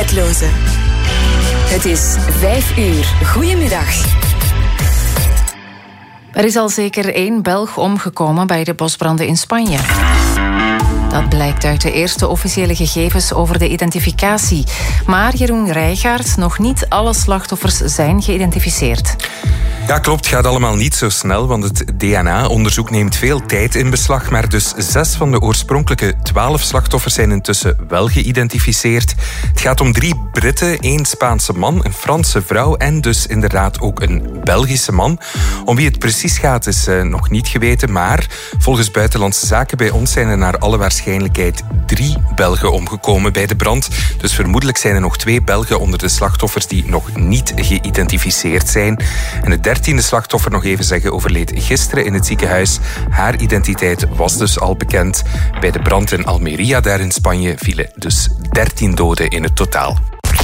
Tijdloze. Het is 5 uur. Goedemiddag. Er is al zeker 1 Belg omgekomen bij de bosbranden in Spanje. Dat blijkt uit de eerste officiële gegevens over de identificatie. Maar Jeroen Rijgaard, nog niet alle slachtoffers zijn geïdentificeerd. Ja, klopt. Het gaat allemaal niet zo snel, want het DNA-onderzoek neemt veel tijd in beslag. Maar dus 6 van de oorspronkelijke 12 slachtoffers zijn intussen wel geïdentificeerd. Het gaat om 3 Britten, 1 Spaanse man, een Franse vrouw en dus inderdaad ook een Belgische man. Om wie het precies gaat is nog niet geweten, maar volgens Buitenlandse Zaken bij ons zijn er naar alle waarschijnlijkheid 3 Belgen omgekomen bij de brand. Dus vermoedelijk zijn er nog 2 Belgen onder de slachtoffers die nog niet geïdentificeerd zijn. En het 13e slachtoffer, nog even zeggen, overleed gisteren in het ziekenhuis. Haar identiteit was dus al bekend. Bij de brand in Almería, daar in Spanje, vielen dus 13 doden in het totaal.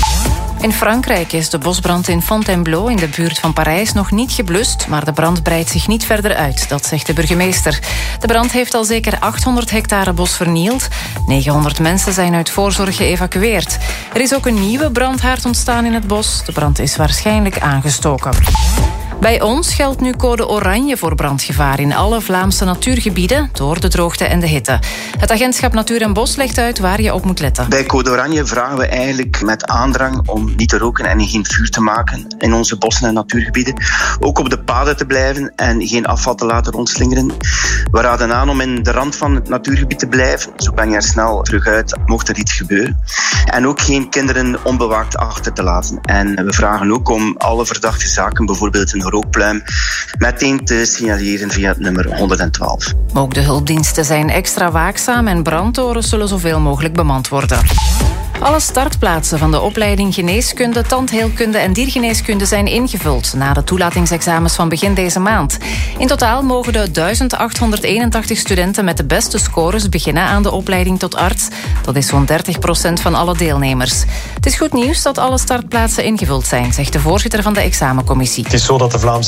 In Frankrijk is de bosbrand in Fontainebleau in de buurt van Parijs nog niet geblust, maar de brand breidt zich niet verder uit, dat zegt de burgemeester. De brand heeft al zeker 800 hectare bos vernield. 900 mensen zijn uit voorzorg geëvacueerd. Er is ook een nieuwe brandhaard ontstaan in het bos. De brand is waarschijnlijk aangestoken. Bij ons geldt nu code oranje voor brandgevaar in alle Vlaamse natuurgebieden door de droogte en de hitte. Het agentschap Natuur en Bos legt uit waar je op moet letten. Bij code oranje vragen we eigenlijk met aandrang om niet te roken en geen vuur te maken in onze bossen en natuurgebieden. Ook op de paden te blijven en geen afval te laten rondslingeren. We raden aan om in de rand van het natuurgebied te blijven. Zo ben je er snel terug uit, mocht er iets gebeuren. En ook geen kinderen onbewaakt achter te laten. En we vragen ook om alle verdachte zaken, bijvoorbeeld een rookpluim, meteen te signaleren via het nummer 112. Ook de hulpdiensten zijn extra waakzaam en brandtorens zullen zoveel mogelijk bemand worden. Alle startplaatsen van de opleiding Geneeskunde, Tandheelkunde en Diergeneeskunde zijn ingevuld na de toelatingsexamens van begin deze maand. In totaal mogen de 1881 studenten met de beste scores beginnen aan de opleiding tot arts. Dat is zo'n 30% van alle deelnemers. Het is goed nieuws dat alle startplaatsen ingevuld zijn, zegt de voorzitter van de examencommissie. Het is zo dat de Vlaamse